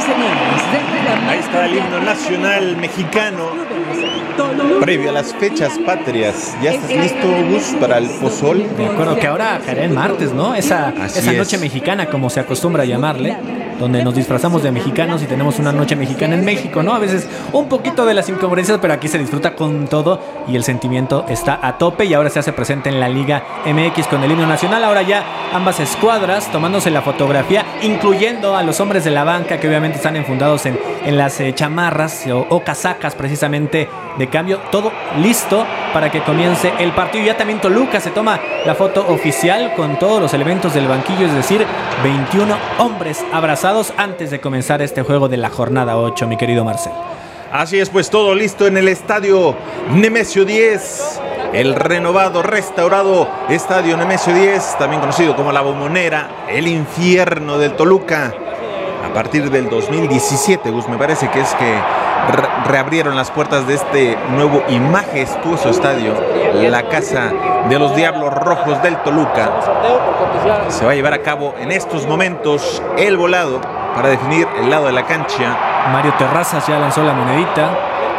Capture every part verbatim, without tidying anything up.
Ahí está el himno nacional mexicano. Previo a las fechas patrias. ¿Ya estás listo, Gus, para el pozol? De acuerdo, que ahora caerá en martes, ¿no? Esa, esa noche mexicana, como se acostumbra a llamarle, donde nos disfrazamos de mexicanos y tenemos una noche mexicana en México, ¿no? A veces un poquito de las incongruencias, pero aquí se disfruta con todo y el sentimiento está a tope y ahora se hace presente en la Liga M X con el himno nacional. Ahora ya ambas escuadras tomándose la fotografía, incluyendo a los hombres de la banca que obviamente están enfundados en, en las eh, chamarras o, o casacas precisamente de cambio. Todo listo para que comience el partido. Ya también Toluca se toma la foto oficial con todos los elementos del banquillo, es decir, veintiún hombres abrazados antes de comenzar este juego de la jornada ocho, mi querido Marcel. Así es, pues todo listo en el estadio Nemesio diez, el renovado, restaurado estadio Nemesio diez, también conocido como la Bombonera, el infierno del Toluca. A partir del dos mil diecisiete, Gus, me parece que es que re- reabrieron las puertas de este nuevo y majestuoso estadio, la Casa de los Diablos Rojos del Toluca. Se va a llevar a cabo en estos momentos el volado para definir el lado de la cancha. Mario Terrazas ya lanzó la monedita,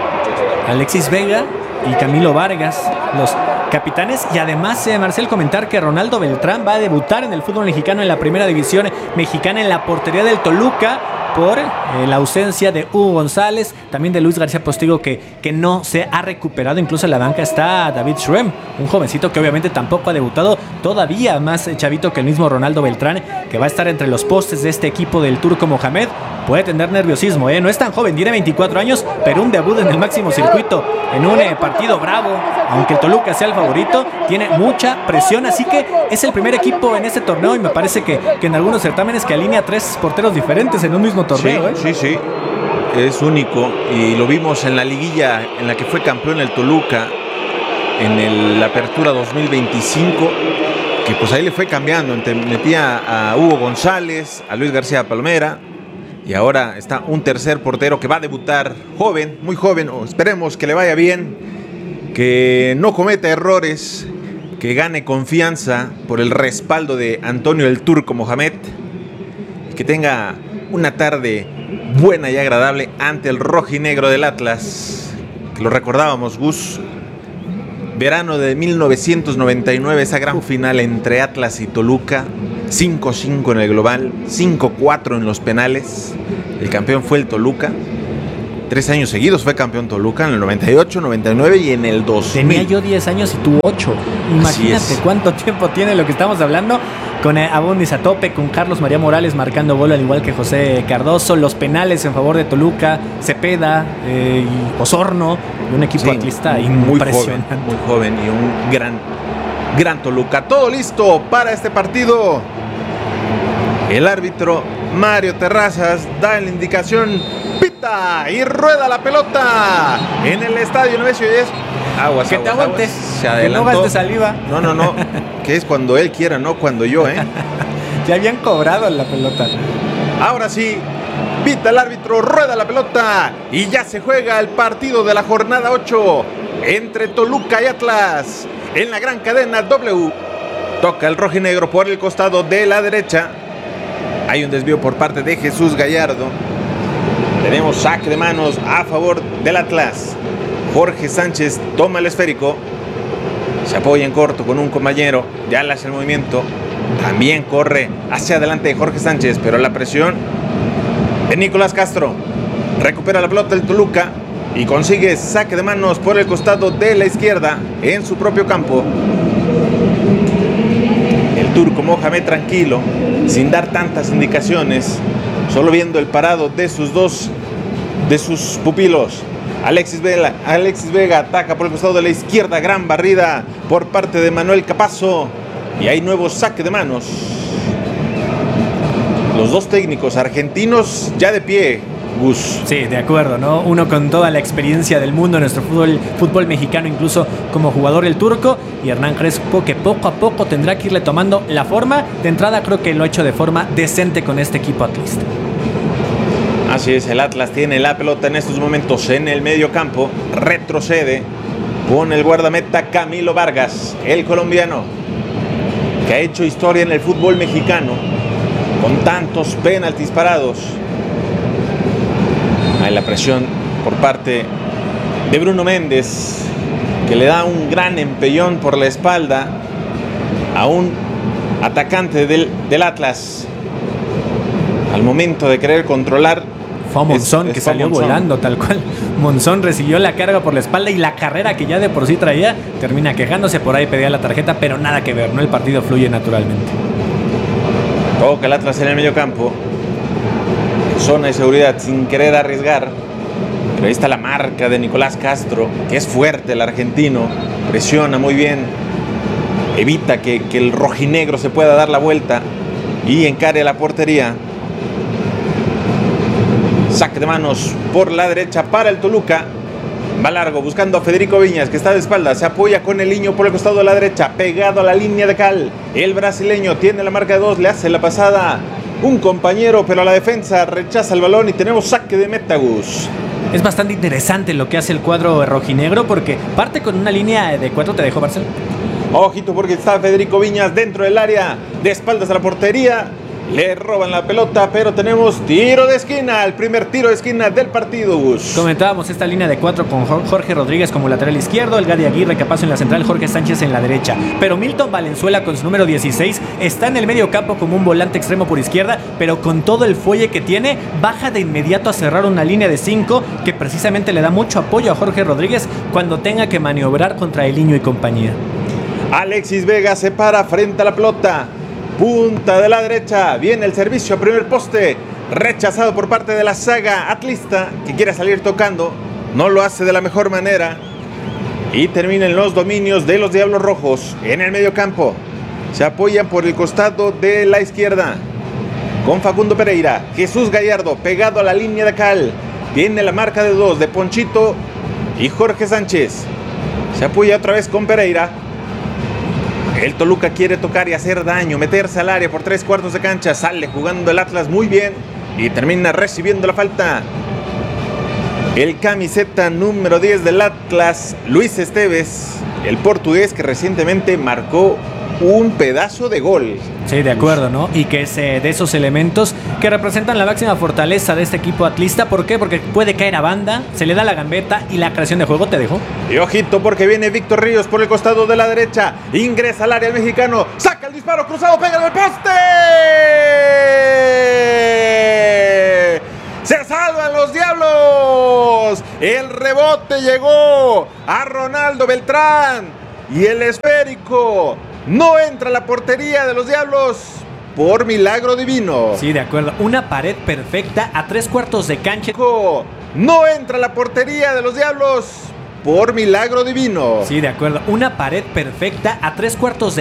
Alexis Vega y Camilo Vargas, los capitanes. Y además, eh, Marcel, comentar que Ronaldo Beltrán va a debutar en el fútbol mexicano en la primera división mexicana en la portería del Toluca por eh, la ausencia de Hugo González, también de Luis García Postigo, que, que no se ha recuperado. Incluso en la banca está David Schrem, un jovencito que obviamente tampoco ha debutado, todavía más chavito que el mismo Ronaldo Beltrán, que va a estar entre los postes de este equipo del Turco Mohamed. Puede tener nerviosismo, ¿eh? No es tan joven, tiene veinticuatro años, pero un debut en el máximo circuito, en un eh, partido bravo. Aunque el Toluca sea el favorito, tiene mucha presión, así que es el primer equipo en este torneo y me parece que, que en algunos certámenes que alinea tres porteros diferentes en un mismo torneo. Sí, ¿eh? sí, sí, es único y lo vimos en la liguilla en la que fue campeón el Toluca en el, la apertura dos mil veinticinco, que pues ahí le fue cambiando, metía a Hugo González, a Luis García Palmera. Y ahora está un tercer portero que va a debutar joven, muy joven, o esperemos que le vaya bien, que no cometa errores, que gane confianza por el respaldo de Antonio el Turco Mohamed, que tenga una tarde buena y agradable ante el rojinegro del Atlas, que lo recordábamos, Gus, verano de mil novecientos noventa y nueve, esa gran final entre Atlas y Toluca, cinco cinco en el global, cinco cuatro en los penales. El campeón fue el Toluca. Tres años seguidos fue campeón Toluca, en el noventa y ocho, noventa y nueve y en el dos mil. Tenía yo diez años y tú ocho. Imagínate cuánto tiempo tiene lo que estamos hablando. Con eh, Abundis a tope, con Carlos María Morales marcando gol al igual que José Cardoso. Los penales en favor de Toluca, Cepeda eh, y Osorno. Y un equipo sí, atlista impresionante. Muy joven, muy joven y un gran, gran Toluca. Todo listo para este partido. El árbitro Mario Terrazas da la indicación, pita y rueda la pelota en el estadio Nemesio diez. Aguas, que aguas, te aguantes, aguas. Se adelantó. Que no gastes saliva. No, no, no. Que es cuando él quiera, no cuando yo, ¿eh? Ya habían cobrado la pelota. Ahora sí, pita el árbitro, rueda la pelota y ya se juega el partido de la jornada ocho entre Toluca y Atlas en la gran cadena W. Toca el rojinegro por el costado de la derecha. Hay un desvío por parte de Jesús Gallardo. Tenemos saque de manos a favor del Atlas. Jorge Sánchez toma el esférico. Se apoya en corto con un compañero. Ya le hace el movimiento. También corre hacia adelante Jorge Sánchez, pero la presión de Nicolás Castro. Recupera la pelota el Toluca y consigue saque de manos por el costado de la izquierda en su propio campo. El Turco Mohamed tranquilo, sin dar tantas indicaciones, solo viendo el parado de sus dos, de sus pupilos. Alexis Vega, Alexis Vega ataca por el costado de la izquierda, gran barrida por parte de Manuel Capazo y hay nuevo saque de manos. Los dos técnicos argentinos ya de pie, Gus. Sí, de acuerdo, ¿no? Uno con toda la experiencia del mundo en nuestro fútbol, fútbol mexicano, incluso como jugador el Turco, y Hernán Crespo, que poco a poco tendrá que irle tomando la forma. De entrada creo que lo ha hecho de forma decente con este equipo atlista. Así es, el Atlas tiene la pelota en estos momentos en el medio campo, retrocede con el guardameta Camilo Vargas, el colombiano, que ha hecho historia en el fútbol mexicano con tantos penaltis parados. Hay la presión por parte de Bruno Méndez, que le da un gran empellón por la espalda a un atacante del, del Atlas. Al momento de querer controlar, fue a Monzón, es, que es salió Monzón. volando tal cual. Monzón recibió la carga por la espalda y la carrera que ya de por sí traía termina quejándose. Por ahí pedía la tarjeta, pero nada que ver, ¿no? El partido fluye naturalmente. Toca el Atlas en el medio campo, zona de seguridad sin querer arriesgar, pero ahí está la marca de Nicolás Castro, que es fuerte el argentino, presiona muy bien, evita que, que el rojinegro se pueda dar la vuelta y encare la portería. Saque de manos por la derecha para el Toluca. Va largo buscando a Federico Viñas, que está de espaldas. Se apoya con el Niño por el costado de la derecha, pegado a la línea de cal. El brasileño tiene la marca de dos, le hace la pasada un compañero, pero a la defensa rechaza el balón y tenemos saque de meta, Gus. Es bastante interesante lo que hace el cuadro rojinegro, porque parte con una línea de cuatro. ¿Te dejó, Marcelo? Ojito, porque está Federico Viñas dentro del área, de espaldas a la portería. Le roban la pelota, pero tenemos tiro de esquina, el primer tiro de esquina del partido, Gus. Comentábamos esta línea de cuatro con Jorge Rodríguez como lateral izquierdo, el Gadi Aguirre capaz en la central, Jorge Sánchez en la derecha. Pero Milton Valenzuela con su número dieciséis está en el medio campo como un volante extremo por izquierda, pero con todo el fuelle que tiene, baja de inmediato a cerrar una línea de cinco que precisamente le da mucho apoyo a Jorge Rodríguez cuando tenga que maniobrar contra el Niño y compañía. Alexis Vega se para frente a la pelota. Punta de la derecha, viene el servicio a primer poste, rechazado por parte de la saga atlista, que quiere salir tocando, no lo hace de la mejor manera, y terminan los dominios de los Diablos Rojos en el medio campo. Se apoyan por el costado de la izquierda, con Facundo Pereira, Jesús Gallardo pegado a la línea de cal, tiene la marca de dos de Ponchito y Jorge Sánchez, se apoya otra vez con Pereira. El Toluca quiere tocar y hacer daño, meterse al área por tres cuartos de cancha. Sale jugando el Atlas muy bien y termina recibiendo la falta. El camiseta número diez del Atlas, Luis Esteves, el portugués que recientemente marcó un pedazo de gol. Sí, de acuerdo, ¿no? Y que es eh, de esos elementos que representan la máxima fortaleza de este equipo atlista. ¿Por qué? Porque puede caer a banda, se le da la gambeta y la creación de juego. ¿Te dejó? Y ojito, porque viene Víctor Ríos por el costado de la derecha, ingresa al área el mexicano, saca el disparo cruzado, pega en el poste. ¡Se salvan los Diablos! El rebote llegó a Ronaldo Beltrán y el esférico no entra a la portería de los Diablos por milagro divino. Sí, de acuerdo. Una pared perfecta a tres cuartos de cancha. No entra a la portería de los Diablos por milagro divino. Sí, de acuerdo. Una pared perfecta a tres cuartos de